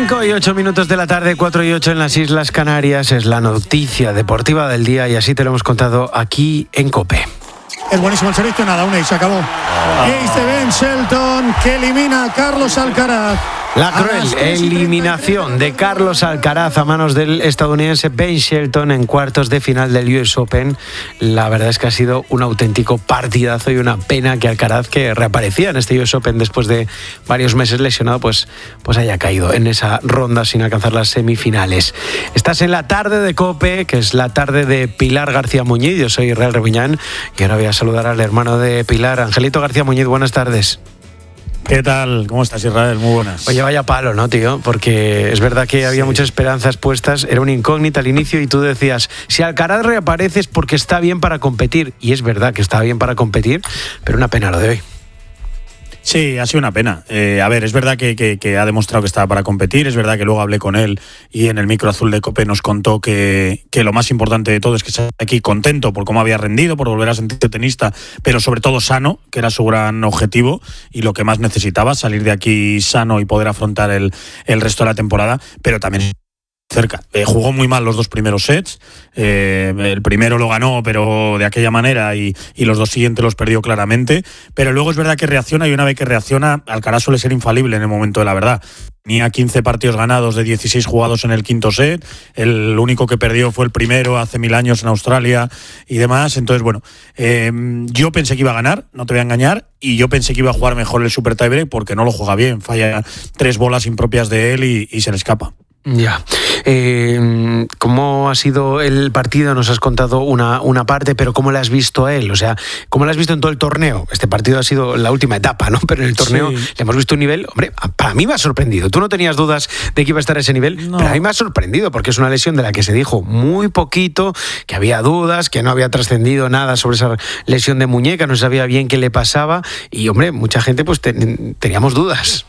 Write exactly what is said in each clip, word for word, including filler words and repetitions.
cinco y ocho minutos de la tarde, cuatro y ocho en las Islas Canarias. Es la noticia deportiva del día y así te lo hemos contado aquí en COPE. Es buenísimo el servicio, nada, una y se acabó. Ace de Ben Shelton que elimina a Carlos Alcaraz. La cruel eliminación de Carlos Alcaraz a manos del estadounidense Ben Shelton en cuartos de final del U S Open. La verdad es que ha sido un auténtico partidazo y una pena que Alcaraz, que reaparecía en este U S Open después de varios meses lesionado, pues, pues haya caído en esa ronda sin alcanzar las semifinales. Estás en la tarde de COPE, que es la tarde de Pilar García Muñiz. Yo soy Israel Rebuñán y ahora voy a saludar al hermano de Pilar, Angelito García Muñiz. Buenas tardes. ¿Qué tal? ¿Cómo estás, Israel? Muy buenas. Oye, vaya palo, ¿no, tío? Porque es verdad que había sí. muchas esperanzas puestas, era una incógnita al inicio y tú decías, si Alcaraz reaparece es porque está bien para competir. Y es verdad que está bien para competir, pero una pena lo de hoy. Sí, ha sido una pena. Eh, a ver, es verdad que, que, que ha demostrado que estaba para competir, es verdad que luego hablé con él y en el micro azul de COPE nos contó que, que lo más importante de todo es que está aquí contento por cómo había rendido, por volver a sentirse tenista, pero sobre todo sano, que era su gran objetivo y lo que más necesitaba, salir de aquí sano y poder afrontar el, el resto de la temporada, pero también cerca. Eh, jugó muy mal los dos primeros sets, eh, el primero lo ganó pero de aquella manera y, y los dos siguientes los perdió claramente, pero luego es verdad que reacciona y una vez que reacciona Alcaraz suele ser infalible en el momento de la verdad. Tenía quince partidos ganados de dieciséis jugados en el quinto set, el único que perdió fue el primero hace mil años en Australia y demás, entonces bueno, eh, yo pensé que iba a ganar, no te voy a engañar, y yo pensé que iba a jugar mejor el Super Tiebreak porque no lo juega bien, falla tres bolas impropias de él y, y se le escapa. Ya. Eh, ¿Cómo ha sido el partido? Nos has contado una, una parte, pero ¿cómo le has visto a él? O sea, ¿cómo le has visto en todo el torneo? Este partido ha sido la última etapa, ¿no? Pero en el torneo sí. le hemos visto un nivel, hombre, para mí me ha sorprendido. Tú no tenías dudas de que iba a estar a ese nivel, no. pero a mí me ha sorprendido porque es una lesión de la que se dijo muy poquito, que había dudas, que no había trascendido nada sobre esa lesión de muñeca, no se sabía bien qué le pasaba y, hombre, mucha gente pues te, teníamos dudas.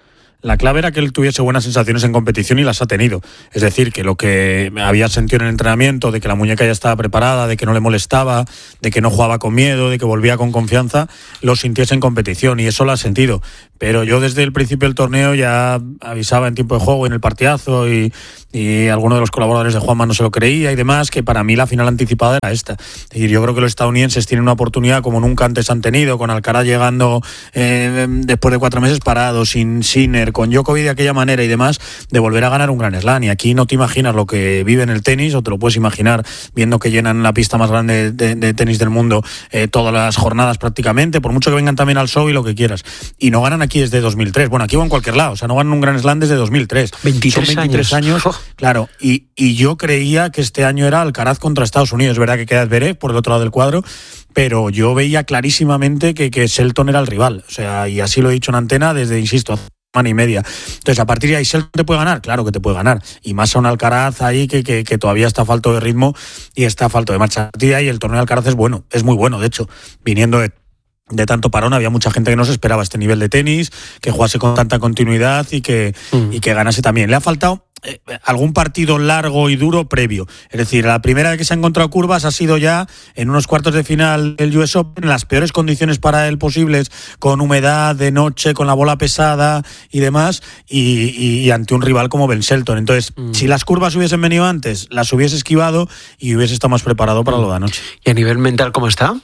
La clave era que él tuviese buenas sensaciones en competición y las ha tenido. Es decir, que lo que había sentido en el entrenamiento, de que la muñeca ya estaba preparada, de que no le molestaba, de que no jugaba con miedo, de que volvía con confianza, lo sintiese en competición y eso lo ha sentido. Pero yo desde el principio del torneo ya avisaba en tiempo de juego, en el partidazo y, y alguno de los colaboradores de Juanma no se lo creía y demás, que para mí la final anticipada era esta. Es decir, yo creo que los estadounidenses tienen una oportunidad como nunca antes han tenido, con Alcaraz llegando eh, después de cuatro meses parado, sin Sinner, con Djokovic de aquella manera y demás, de volver a ganar un Grand Slam. Y aquí no te imaginas lo que vive en el tenis, o te lo puedes imaginar viendo que llenan la pista más grande de, de tenis del mundo eh, todas las jornadas prácticamente, por mucho que vengan también al show y lo que quieras. Y no ganan aquí desde dos mil tres. Bueno, aquí o en cualquier lado. O sea, no ganan un Grand Slam desde dos mil tres. veintitrés, Son veintitrés años. años claro. Y, y yo creía que este año era Alcaraz contra Estados Unidos. Es verdad que queda Zverev por el otro lado del cuadro, pero yo veía clarísimamente que, que Shelton era el rival. O sea, y así lo he dicho en antena desde, insisto, semana y media. Entonces, a partir de ahí, ¿Shelton te puede ganar? Claro que te puede ganar. Y más a un Alcaraz ahí que, que, que todavía está falto de ritmo y está falto de marcha. Y el torneo de Alcaraz es bueno, es muy bueno, de hecho, viniendo de de tanto parón, había mucha gente que no se esperaba este nivel de tenis, que jugase con tanta continuidad y que, mm. y que ganase también. Le ha faltado eh, algún partido largo y duro previo. Es decir, la primera vez que se ha encontrado curvas ha sido ya en unos cuartos de final del U S Open, en las peores condiciones para él posibles, con humedad, de noche, con la bola pesada y demás, y, y, y ante un rival como Ben Shelton. Entonces, mm. si las curvas hubiesen venido antes, las hubiese esquivado y hubiese estado más preparado para mm. lo de anoche. ¿Y a nivel mental cómo está?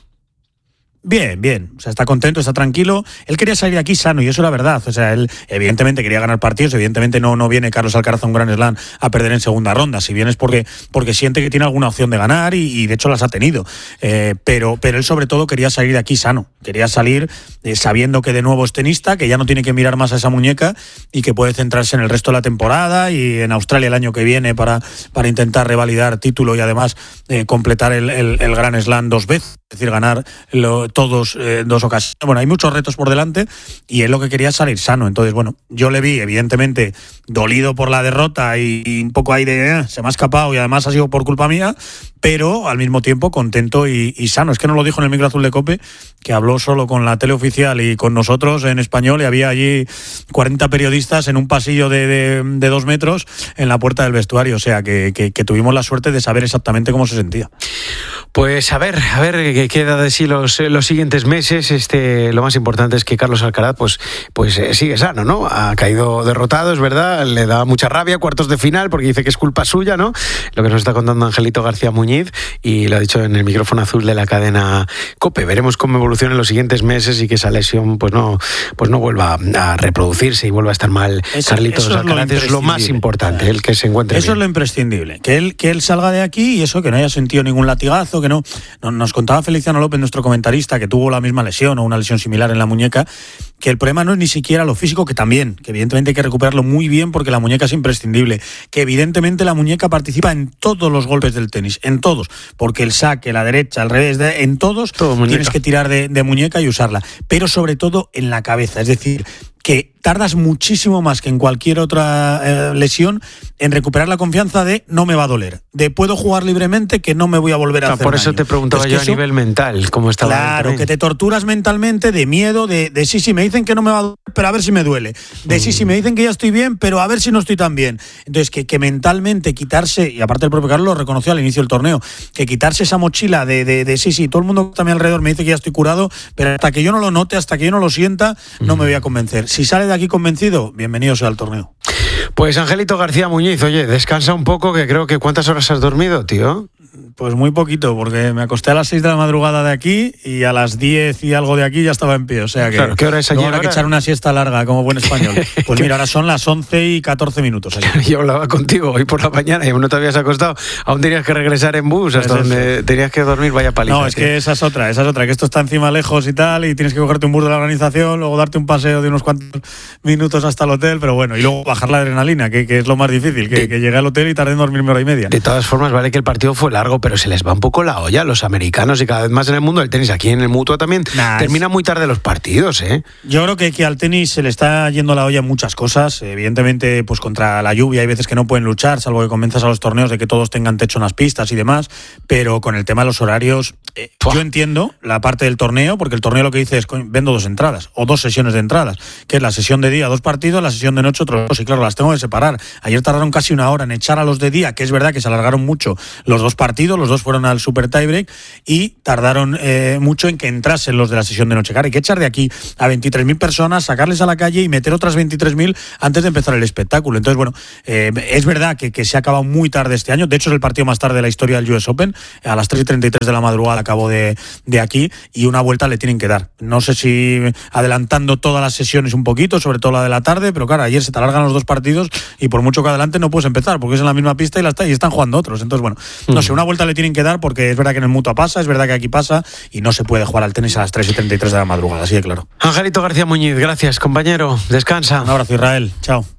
Bien, bien, o sea, está contento, está tranquilo. Él quería salir de aquí sano y eso era verdad. O sea, él evidentemente quería ganar partidos, evidentemente no, no viene Carlos Alcaraz a un Grand Slam a perder en segunda ronda. Si bien es porque, porque siente que tiene alguna opción de ganar y, y de hecho las ha tenido. Eh, pero, pero él sobre todo quería salir de aquí sano. Quería salir eh, sabiendo que de nuevo es tenista, que ya no tiene que mirar más a esa muñeca y que puede centrarse en el resto de la temporada y en Australia el año que viene para, para intentar revalidar título y además eh, completar el, el, el Grand Slam dos veces. Es decir, ganar lo, todos en eh, dos ocasiones. Bueno, hay muchos retos por delante y él lo que quería es salir sano. Entonces, bueno, yo le vi, evidentemente, dolido por la derrota y, y un poco ahí de eh, se me ha escapado y además ha sido por culpa mía, pero al mismo tiempo contento y, y sano. Es que no lo dijo en el micro azul de COPE, que habló habló solo con la tele oficial y con nosotros en español, y había allí cuarenta periodistas en un pasillo de, de, de dos metros en la puerta del vestuario, o sea que, que, que tuvimos la suerte de saber exactamente cómo se sentía. Pues a ver, a ver qué queda de sí los, los siguientes meses. Este, lo más importante es que Carlos Alcaraz pues, pues eh, sigue sano, ¿no? Ha caído derrotado, es verdad, le da mucha rabia, cuartos de final, porque dice que es culpa suya, ¿no? Lo que nos está contando Angelito García Muñiz, y lo ha dicho en el micrófono azul de la cadena COPE. Veremos cómo evoluciona en los siguientes meses y que esa lesión pues no, pues no vuelva a reproducirse y vuelva a estar mal. Eso, Carlitos eso Alcaraz es, es lo más importante, el que se encuentre Eso bien. Es lo imprescindible, que él, que él salga de aquí y eso, que no haya sentido ningún latigazo, que no. Nos contaba Feliciano López, nuestro comentarista, que tuvo la misma lesión o una lesión similar en la muñeca, que el problema no es ni siquiera lo físico, que también, que evidentemente hay que recuperarlo muy bien porque la muñeca es imprescindible, que evidentemente la muñeca participa en todos los golpes del tenis, en todos, porque el saque, la derecha, al revés, de, en todos Todo tienes que tirar de, de muñeca y usarla, pero sobre todo en la cabeza, es decir, que tardas muchísimo más que en cualquier otra eh, lesión en recuperar la confianza de no me va a doler, de puedo jugar libremente, que no me voy a volver a O sea, hacer por eso daño. te preguntaba Es yo que a eso, nivel mental, cómo estaba. claro, que te torturas mentalmente de miedo, de, de sí, sí, me dicen que no me va a doler, pero a ver si me duele. De sí, sí, me dicen que ya estoy bien, pero a ver si no estoy tan bien. Entonces, que, que mentalmente quitarse, y aparte el propio Carlos lo reconoció al inicio del torneo, que quitarse esa mochila de, de, de sí, sí, todo el mundo que está a mi alrededor me dice que ya estoy curado, pero hasta que yo no lo note, hasta que yo no lo sienta, no me voy a convencer. Si sale de aquí convencido, bienvenido sea al torneo. Pues Angelito García Muñiz, oye, descansa un poco, que creo que ¿cuántas horas has dormido, tío? Pues muy poquito, porque me acosté a las seis de la madrugada de aquí y a las diez y algo de aquí ya estaba en pie. O sea que, claro, ¿qué hora es allí habrá ahora? que echar una siesta larga, como buen español. Pues mira, ahora son las once y catorce minutos. Allí. Yo hablaba contigo hoy por la mañana y aún no te habías acostado. Aún tenías que regresar en bus hasta Es donde eso. tenías que dormir, vaya paliza. No, es tío. que esa es otra, esa es otra, que esto está encima lejos y tal, y tienes que cogerte un bus de la organización, luego darte un paseo de unos cuantos minutos hasta el hotel, pero bueno, y luego bajar la adrenalina, que, que es lo más difícil, que, que llegué al hotel y tardé en dormirme hora y media. De todas formas, vale que el partido fue largo, pero se les va un poco la olla a los americanos y cada vez más en el mundo del tenis. Aquí en el Mutua también Nah, terminan muy tarde los partidos, ¿eh? Yo creo que, que al tenis se le está yendo la olla en muchas cosas. Evidentemente, pues contra la lluvia hay veces que no pueden luchar, salvo que comienzas a los torneos de que todos tengan techo en las pistas y demás, pero con el tema de los horarios, eh, yo entiendo la parte del torneo, porque el torneo lo que dice es, coño, vendo dos entradas, o dos sesiones de entradas, que es la sesión de día, dos partidos, la sesión de noche, otros dos, y claro, las tengo que separar. Ayer tardaron casi una hora en echar a los de día, que es verdad que se alargaron mucho los dos partidos, los dos fueron al super tiebreak, y tardaron eh, mucho en que entrasen los de la sesión de noche. Claro, hay que echar de aquí a veintitrés mil personas, sacarles a la calle y meter otras veintitrés mil antes de empezar el espectáculo. Entonces, bueno, eh, es verdad que, que se ha acabado muy tarde este año. De hecho, es el partido más tarde de la historia del U S Open. A las tres y treinta y tres de la madrugada acabó de, de aquí, y una vuelta le tienen que dar. No sé si adelantando todas las sesiones un poquito, sobre todo la de la tarde, pero claro, ayer se te alargan los dos partidos y por mucho que adelante no puedes empezar, porque es en la misma pista y, la está, y están jugando otros. Entonces, bueno, no sé, una vuelta le tienen que dar, porque es verdad que en el Mutua pasa, es verdad que aquí pasa, y no se puede jugar al tenis a las tres y treinta y tres de la madrugada, así de claro. Angelito García Muñiz, gracias, compañero. Descansa. Un abrazo, Israel. Chao.